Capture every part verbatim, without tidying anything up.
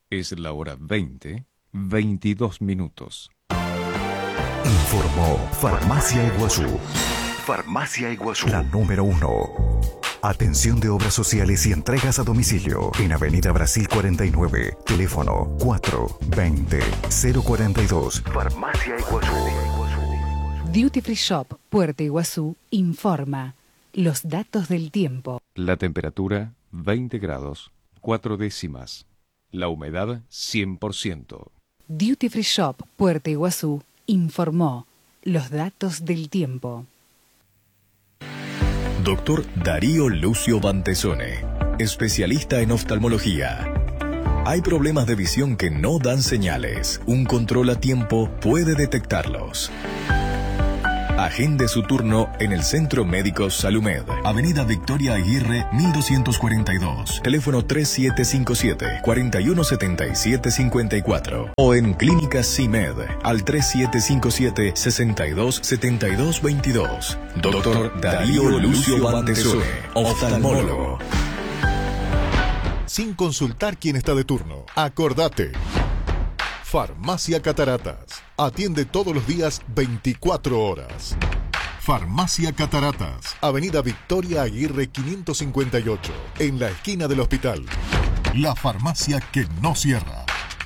Es la hora veinte, veintidós minutos. Informó Farmacia Iguazú. Farmacia Iguazú, la número uno. Atención de obras sociales y entregas a domicilio en Avenida Brasil cuarenta y nueve. Teléfono cuatro veinte cero cuarenta y dos. Farmacia Iguazú. Duty Free Shop Puerto Iguazú informa los datos del tiempo. La temperatura veinte grados, cuatro décimas. La humedad cien por ciento. Duty Free Shop Puerto Iguazú informó los datos del tiempo. Doctor Darío Lucio Bantesone, especialista en oftalmología. Hay problemas de visión que no dan señales. Un control a tiempo puede detectarlos. Agende su turno en el Centro Médico Salumed, Avenida Victoria Aguirre, mil doscientos cuarenta y dos. Teléfono tres siete cinco siete, cuatro uno siete siete cinco cuatro. O en Clínica CIMED, al tres siete cinco siete, seis dos siete dos dos dos. Doctor Darío Lucio Bantesone, oftalmólogo. Sin consultar quién está de turno. Acordate. Farmacia Cataratas. Atiende todos los días veinticuatro horas. Farmacia Cataratas. Avenida Victoria Aguirre quinientos cincuenta y ocho. En la esquina del hospital. La farmacia que no cierra.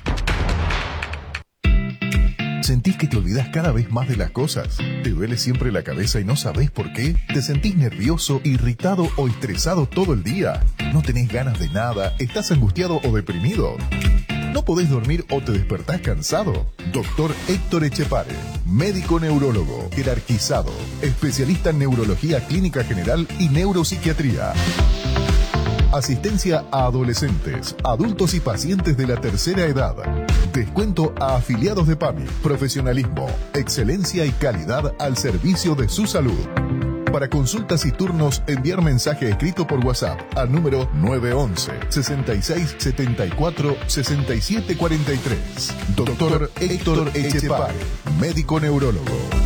¿Sentís que te olvidás cada vez más de las cosas? ¿Te duele siempre la cabeza y no sabés por qué? ¿Te sentís nervioso, irritado o estresado todo el día? ¿No tenés ganas de nada? ¿Estás angustiado o deprimido? ¿No podés dormir o te despertás cansado? Doctor Héctor Echepare, médico neurólogo, jerarquizado, especialista en neurología clínica general y neuropsiquiatría. Asistencia a adolescentes, adultos y pacientes de la tercera edad. Descuento a afiliados de PAMI. Profesionalismo, excelencia y calidad al servicio de su salud. Para consultas y turnos, enviar mensaje escrito por WhatsApp al número nueve once, sesenta y seis setenta y cuatro, sesenta y siete cuarenta y tres. Doctor Héctor Echepare, médico neurólogo.